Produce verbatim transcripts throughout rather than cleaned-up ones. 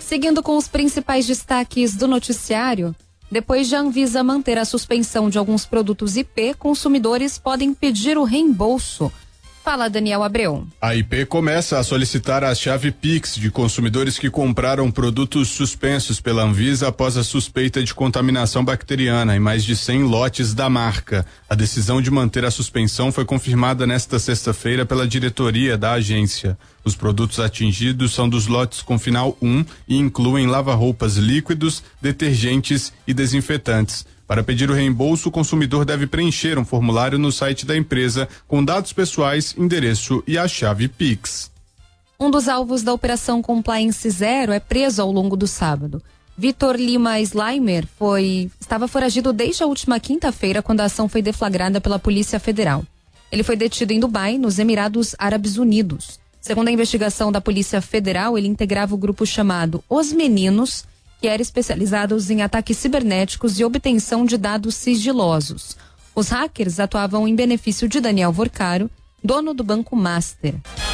Seguindo com os principais destaques do noticiário, depois de a Anvisa manter a suspensão de alguns produtos I P, consumidores podem pedir o reembolso. Fala, Daniel Abreu. A I P começa a solicitar a chave Pix de consumidores que compraram produtos suspensos pela Anvisa após a suspeita de contaminação bacteriana em mais de cem lotes da marca. A decisão de manter a suspensão foi confirmada nesta sexta-feira pela diretoria da agência. Os produtos atingidos são dos lotes com final um e incluem lava-roupas líquidos, detergentes e desinfetantes. Para pedir o reembolso, o consumidor deve preencher um formulário no site da empresa com dados pessoais, endereço e a chave Pix. Um dos alvos da Operação Compliance Zero é preso ao longo do sábado. Vitor Lima Slimer foi, estava foragido desde a última quinta-feira, quando a ação foi deflagrada pela Polícia Federal. Ele foi detido em Dubai, nos Emirados Árabes Unidos. Segundo a investigação da Polícia Federal, ele integrava o grupo chamado Os Meninos, que era especializado em ataques cibernéticos e obtenção de dados sigilosos. Os hackers atuavam em benefício de Daniel Vorcaro, dono do Banco Master.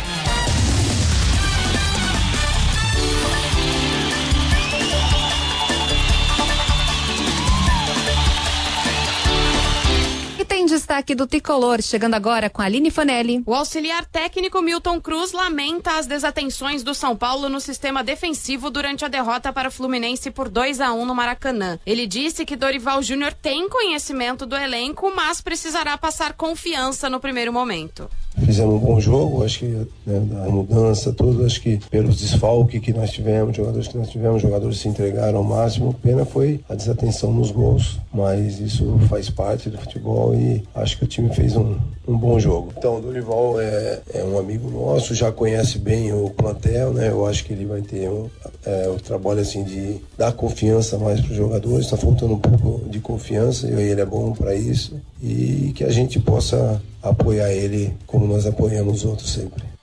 Tem destaque do Tricolor, chegando agora com a Aline Fanelli. O auxiliar técnico Milton Cruz lamenta as desatenções do São Paulo no sistema defensivo durante a derrota para o Fluminense por dois a um no Maracanã. Ele disse que Dorival Júnior tem conhecimento do elenco, mas precisará passar confiança no primeiro momento. Fizemos um bom jogo, acho que né, da mudança toda, acho que pelos desfalques que nós tivemos, jogadores que nós tivemos, jogadores se entregaram ao máximo. Pena foi a desatenção nos gols, mas isso faz parte do futebol e acho que o time fez um, um bom jogo. Então, o Dorival é, é um amigo nosso, já conhece bem o plantel, né? Eu acho que ele vai ter um, é, o trabalho assim de dar confiança mais para os jogadores. Está faltando um pouco de confiança e ele é bom para isso e que a gente possa apoiar ele como nós apoiamos os outros sempre.